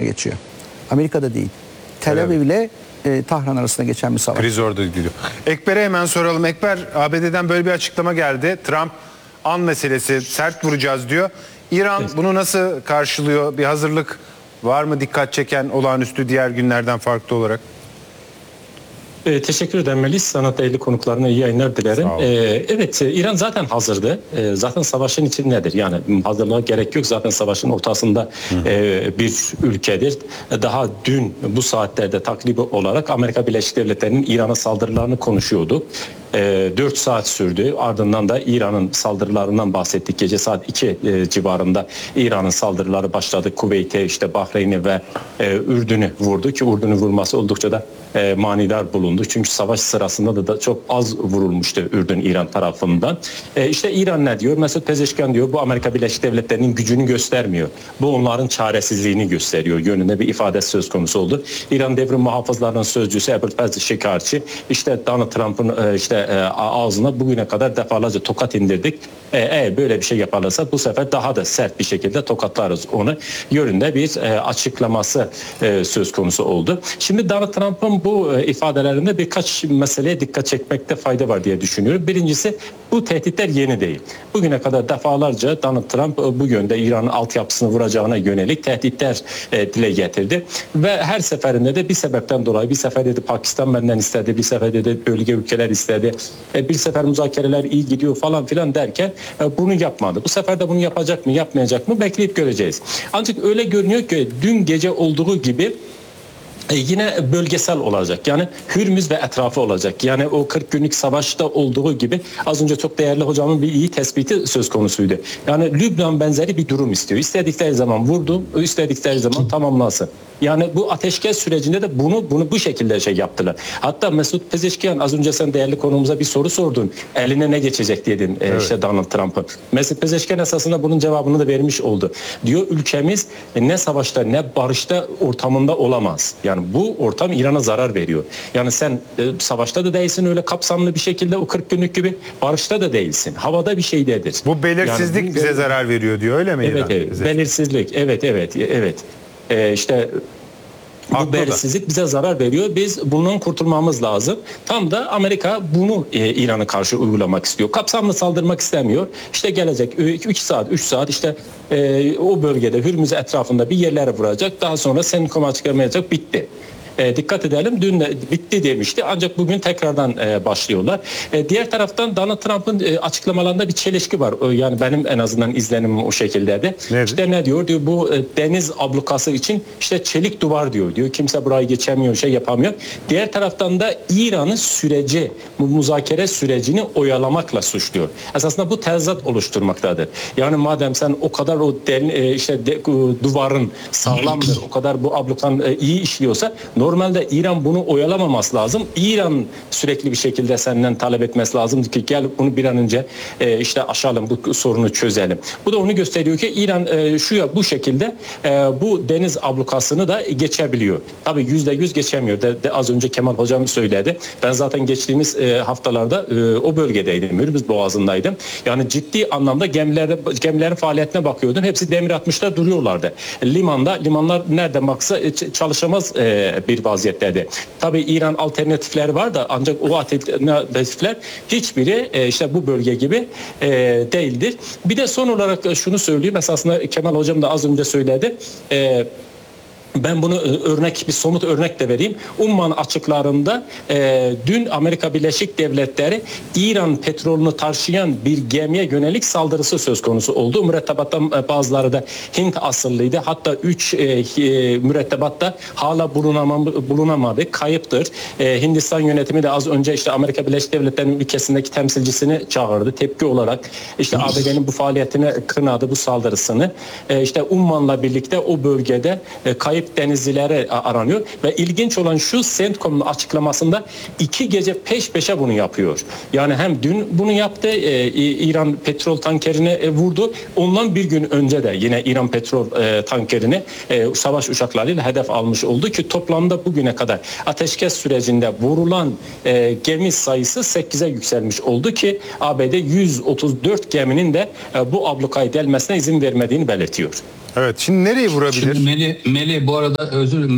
geçiyor. Amerika'da değil. Tel Aviv ile Tahran arasında geçen bir savaş. Kriz orada gidiyor. Ekber'e hemen soralım. Ekber, ABD'den böyle bir açıklama geldi. Trump an meselesi, sert vuracağız diyor. İran bunu nasıl karşılıyor? Bir hazırlık var mı dikkat çeken, olağanüstü diğer günlerden farklı olarak? Teşekkür ederim Melis. Sana değerli konuklarına iyi yayınlar dilerim. Evet, İran zaten hazırdı. Zaten savaşın içindedir. Yani hazırlığa gerek yok. Zaten savaşın ortasında bir ülkedir. Daha dün bu saatlerde takribi olarak Amerika Birleşik Devletleri'nin İran'a saldırılarını konuşuyordu. 4 saat sürdü. Ardından da İran'ın saldırılarından bahsettik. Gece saat 2 civarında İran'ın saldırıları başladı. Kuveyt'e, işte Bahreyn'i ve Ürdün'ü vurdu ki Ürdün'ü vurması oldukça da manidar bulundu. Çünkü savaş sırasında da çok az vurulmuştu Ürdün İran tarafından. İşte İran ne diyor? Mesut Pezeşkian diyor bu Amerika Birleşik Devletleri'nin gücünü göstermiyor. Bu onların çaresizliğini gösteriyor. Yönünde bir ifade söz konusu oldu. İran Devrim Muhafızlarının sözcüsü Ebu'l-Fazl Şekarçi işte Donald Trump'ın işte ağzına bugüne kadar defalarca tokat indirdik. Eğer böyle bir şey yaparlarsa bu sefer daha da sert bir şekilde tokatlarız onu. Yönünde bir açıklaması söz konusu oldu. Şimdi Donald Trump'ın bu ifadelerinde birkaç meseleye dikkat çekmekte fayda var diye düşünüyorum. Birincisi bu tehditler yeni değil. Bugüne kadar defalarca Donald Trump bu yönde İran'ın altyapısını vuracağına yönelik tehditler dile getirdi. Ve her seferinde de bir sebepten dolayı bir sefer dedi Pakistan benden istedi, bir sefer dedi bölge ülkeler istedi, bir sefer müzakereler iyi gidiyor falan filan derken bunu yapmadı. Bu sefer de bunu yapacak mı yapmayacak mı bekleyip göreceğiz. Ancak öyle görünüyor ki dün gece olduğu gibi yine bölgesel olacak. Yani Hürmüz ve etrafı olacak. Yani o 40 günlük savaşta olduğu gibi az önce çok değerli hocamın bir iyi tespiti söz konusuydu. Yani Lübnan benzeri bir durum istiyor. İstedikleri zaman vurdu, istedikleri zaman tamamlasın. Yani bu ateşkes sürecinde de bunu bu şekilde yaptılar. Hatta Mesut Pezeşkian az önce sen değerli konuğumuza bir soru sordun. Eline ne geçecek dedin evet. İşte Donald Trump'ın. Mesut Pezeşkian esasında bunun cevabını da vermiş oldu. Diyor ülkemiz ne savaşta ne barışta ortamında olamaz. Yani bu ortam İran'a zarar veriyor. Yani sen savaşta da değilsin öyle kapsamlı bir şekilde o 40 günlük gibi barışta da değilsin. Havada bir şeydedir. Bu belirsizlik yani bize zarar veriyor diyor öyle mi? Evet, evet. Belirsizlik. Evet. İşte bu belirsizlik bize zarar veriyor. Biz bundan kurtulmamız lazım. Tam da Amerika bunu İran'a karşı uygulamak istiyor. Kapsamlı saldırmak istemiyor. İşte gelecek 3 saat işte o bölgede Hürmüz etrafında bir yerlere vuracak. Daha sonra Senkom'a çıkarmayacak. Bitti. Dikkat edelim dün bitti demişti ancak bugün tekrardan başlıyorlar. Diğer taraftan Donald Trump'ın açıklamalarında bir çelişki var. Yani benim en azından izlenimim o şekildeydi. İşte ne diyor? Diyor bu deniz ablukası için işte çelik duvar diyor. Kimse burayı geçemiyor, yapamıyor. Diğer taraftan da İran'ın süreci, bu müzakere sürecini oyalamakla suçluyor. Esasında bu tezat oluşturmaktadır. Yani madem sen o kadar o duvarın sağlamdır, o kadar bu ablukan iyi işliyorsa normalde İran bunu oyalamaması lazım. İran sürekli bir şekilde senden talep etmesi lazım ki gel bunu bir an önce işte aşalım bu sorunu çözelim. Bu da onu gösteriyor ki İran bu şekilde bu deniz ablukasını da geçebiliyor. Tabii %100 geçemiyor. Az önce Kemal hocam söyledi. Ben zaten geçtiğimiz haftalarda o bölgedeydim. Hürmüz Boğazı'ndaydım. Yani ciddi anlamda gemilerin faaliyetine bakıyordum. Hepsi demir atmışlar duruyorlardı. Limanlar nereden baksa çalışamaz bir vaziyetteydi. Tabii İran alternatifleri var da ancak o alternatifler hiçbiri işte bu bölge gibi değildir. Bir de son olarak şunu söyleyeyim. Esasında Kemal hocam da az önce söyledi. Ben bunu bir somut örnek de vereyim. Umman açıklarında dün Amerika Birleşik Devletleri İran petrolünü taşıyan bir gemiye yönelik saldırısı söz konusu oldu. Mürettebattan bazıları da Hint asıllıydı. Hatta 3 mürettebatta hala bulunamadı. Kayıptır. Hindistan yönetimi de az önce işte Amerika Birleşik Devletleri'nin ülkesindeki temsilcisini çağırdı. Tepki olarak işte ABD'nin bu faaliyetine kınadı bu saldırısını. İşte Umman'la birlikte o bölgede kayıp denizcileri aranıyor ve ilginç olan şu CENTCOM'un açıklamasında 2 gece peş peşe bunu yapıyor. Yani hem dün bunu yaptı İran petrol tankerine vurdu. Ondan bir gün önce de yine İran petrol tankerini savaş uçaklarıyla hedef almış oldu ki toplamda bugüne kadar ateşkes sürecinde vurulan gemi sayısı 8'e yükselmiş oldu ki ABD 134 geminin de bu ablukayı delmesine izin vermediğini belirtiyor. Evet, şimdi nereye vurabilir? Şimdi Melih bu arada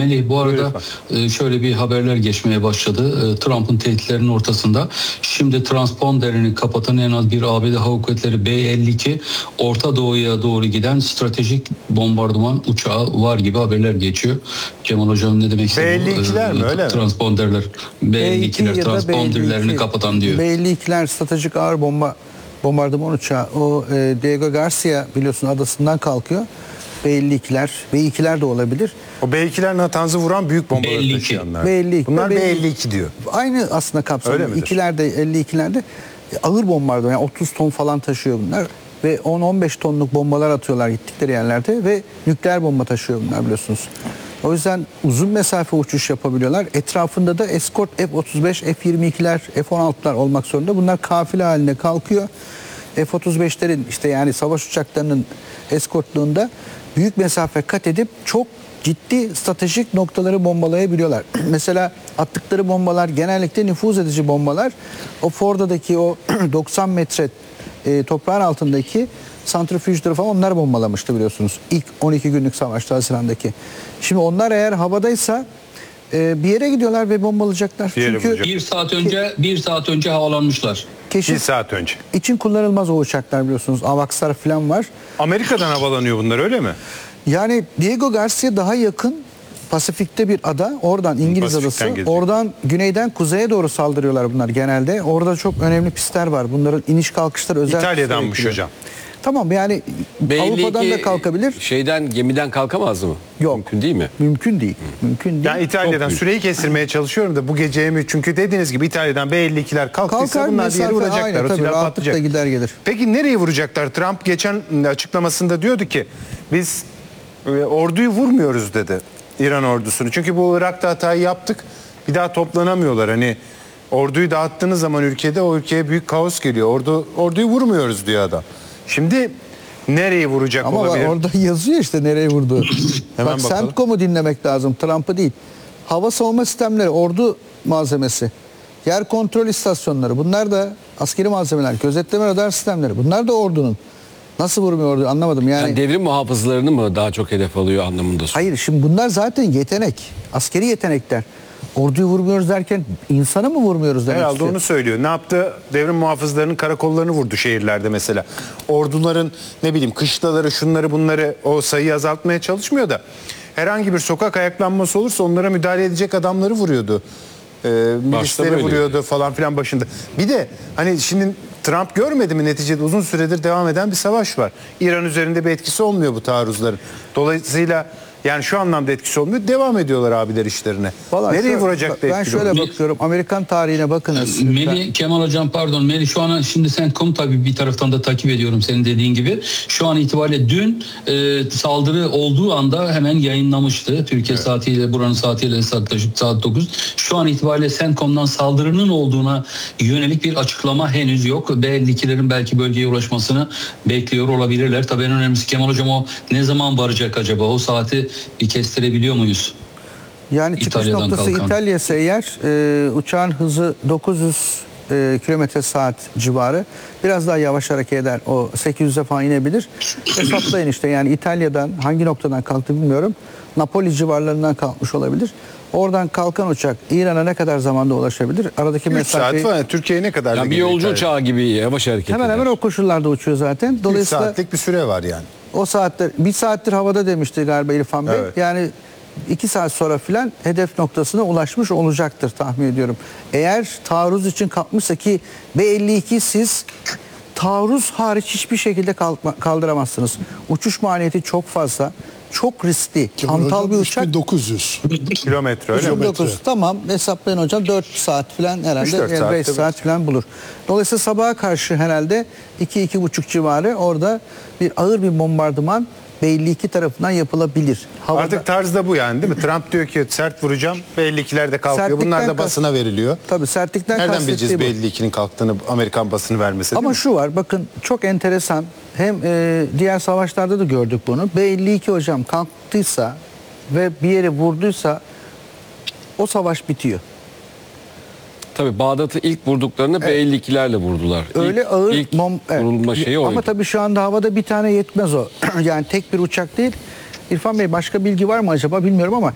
şöyle bir haberler geçmeye başladı. Trump'ın tehditlerinin ortasında. Şimdi transponderini kapatan en az bir ABD Hava Kuvvetleri B-52 Orta Doğu'ya doğru giden stratejik bombardıman uçağı var gibi haberler geçiyor. Cemal Hocam ne demek istiyor? B-52'ler mi öyle mi? Transponderler. B-52'ler ya da transponderlerini B-52. kapatan diyor. B-52'ler stratejik ağır bombardıman uçağı. O Diego Garcia biliyorsun adasından kalkıyor. B-52'ler, B-2'ler de olabilir. O B-2'ler Natanz'ı vuran büyük bombaları B-52. taşıyanlar. B-52. Bunlar B-52 diyor. Aynı aslında kapsamda. Öyle midir? 2'lerde, 52'lerde ağır bombardıman, yani 30 ton falan taşıyor bunlar. Ve 10-15 tonluk bombalar atıyorlar gittikleri yerlerde ve nükleer bomba taşıyor bunlar biliyorsunuz. O yüzden uzun mesafe uçuş yapabiliyorlar. Etrafında da eskort F-35, F-22'ler, F-16'lar olmak zorunda. Bunlar kafile haline kalkıyor. F-35'lerin işte yani savaş uçaklarının eskortluğunda büyük mesafe kat edip çok ciddi stratejik noktaları bombalayabiliyorlar. Mesela attıkları bombalar genellikle nüfuz edici bombalar. O Fordo'daki o 90 metre toprağın altındaki santrifüjleri falan onlar bombalamıştı biliyorsunuz. İlk 12 günlük savaşta Haziran'daki. Şimdi onlar eğer havadaysa bir yere gidiyorlar ve bombalayacaklar. Bir yere Çünkü vuracak. Bir saat önce havalanmışlar. Bir keşif saat önce. için kullanılmaz o uçaklar biliyorsunuz. AVAX'lar falan var. Amerika'dan havalanıyor bunlar öyle mi? Yani Diego Garcia daha yakın Pasifik'te bir ada. Oradan İngiliz Pasifik'ten adası. gelecek. Oradan güneyden kuzeye doğru saldırıyorlar bunlar genelde. Orada çok önemli pistler var. Bunların iniş kalkışları özel. İtalya'danmış pistler hocam. Tamam yani Avrupa'dan da kalkabilir. Gemiden kalkamazdı mı? Yok. Mümkün değil mi? Mümkün değil. Mümkün değil. Yani İtalya'dan büyük. süreyi kestirmeye çalışıyorum da bu geceye mi? Çünkü dediğiniz gibi İtalya'dan B-52'ler kalktıysa Kalkar bunlar bir yere mesafe vuracaklar. aynı O tabii silah rahatlıkla patlayacak. gider gelir. Peki nereye vuracaklar? Trump geçen açıklamasında diyordu ki biz orduyu vurmuyoruz dedi. İran ordusunu. Çünkü bu Irak'ta hatayı yaptık. Bir daha toplanamıyorlar. Hani orduyu dağıttığınız zaman ülkede o ülkeye büyük kaos geliyor. Orduyu vurmuyoruz diyor adam. Şimdi nereye vuracak Ama olabilir? orada yazıyor işte nereye vurdu. Hemen Bak bakalım. CENTCOM'u dinlemek lazım. Trump'ı değil. Hava savunma sistemleri, ordu malzemesi, yer kontrol istasyonları bunlar da askeri malzemeler, gözetleme radar sistemleri bunlar da ordunun. Nasıl vurmuyor ordu anlamadım yani. Yani devrim muhafızlarını mı daha çok hedef alıyor anlamında? Hayır şimdi bunlar zaten yetenek. Askeri yetenekler. Orduyu vurmuyoruz derken insanı mı vurmuyoruz demek Herhalde istiyor. onu söylüyor. Ne yaptı? Devrim muhafızlarının karakollarını vurdu şehirlerde mesela. Orduların ne bileyim kışlaları şunları bunları o sayıyı azaltmaya çalışmıyor da herhangi bir sokak ayaklanması olursa onlara müdahale edecek adamları vuruyordu. Milisleri böyleydi. vuruyordu falan filan başında. Bir de hani şimdi Trump görmedi mi neticede uzun süredir devam eden bir savaş var. İran üzerinde bir etkisi olmuyor bu taarruzların. Dolayısıyla yani şu anlamda etkisi olmuyor. Devam ediyorlar abiler işlerine. Vallahi Nereye şu- vuracak da Ben etkili şöyle olur? bakıyorum. Amerikan tarihine bakınız. Melih, Kemal Hocam pardon Melih şu an şimdi CENTCOM tabii bir taraftan da takip ediyorum senin dediğin gibi. Şu an itibariyle dün saldırı olduğu anda hemen yayınlamıştı. Türkiye saatiyle buranın saatiyle saat 9. Şu an itibariyle CENTCOM'dan saldırının olduğuna yönelik bir açıklama henüz yok. B-52'lerin belki bölgeye ulaşmasını bekliyor olabilirler. Tabii en önemlisi Kemal Hocam o ne zaman varacak acaba? O saati bir kestirebiliyor muyuz? Yani çıkış İtalya'dan noktası kalkan. İtalya ise eğer uçağın hızı 900 kilometre saat civarı biraz daha yavaş hareket eder. O 800'e falan inebilir. Hesaplayın işte yani İtalya'dan hangi noktadan kalktı bilmiyorum. Napoli civarlarından kalkmış olabilir. Oradan kalkan uçak İran'a ne kadar zamanda ulaşabilir? Aradaki 3 saat mesafe falan. Türkiye'ye ne kadar da Yani bir geliyor yolcu İtalya? uçağı gibi yavaş hareket hemen eder. hemen o koşullarda uçuyor zaten. 3 Dolayısıyla saatlik bir süre var yani. o saatler bir saattir havada demişti galiba İrfan Bey. Evet. Yani 2 saat sonra filan hedef noktasına ulaşmış olacaktır tahmin ediyorum. Eğer taarruz için kalkmışsa ki B-52 siz taarruz hariç hiçbir şekilde kaldıramazsınız. Uçuş maliyeti çok fazla. Çok riskli. Hantal bir uçak. 3900. Kilometre öyle mi? 39 tamam hesaplayın hocam 4 saat falan herhalde 3-4 saat, 5 tabii. saat falan bulur. Dolayısıyla sabaha karşı herhalde 2-2,5 civarı orada bir ağır bir bombardıman B-52 tarafından yapılabilir. Havada, Artık tarz da bu yani değil mi? Trump diyor ki sert vuracağım. B-52'ler de kalkıyor. Sertlikten Bunlar da kast- basına veriliyor. tabii sertlikten Nereden kastettiği bileceğiz bu. B-52'nin kalktığını Amerikan basını vermese değil Ama mi? şu var bakın çok enteresan hem diğer savaşlarda da gördük bunu. B-52 hocam kalktıysa ve bir yere vurduysa o savaş bitiyor. Tabii Bağdat'ı ilk vurduklarını B-52'lerle vurdular. Öyle İlk- ağır ilk evet. vurulma şeyi oydu. Ama tabii şu anda havada bir tane yetmez o. Yani tek bir uçak değil. İrfan Bey başka bilgi var mı acaba bilmiyorum ama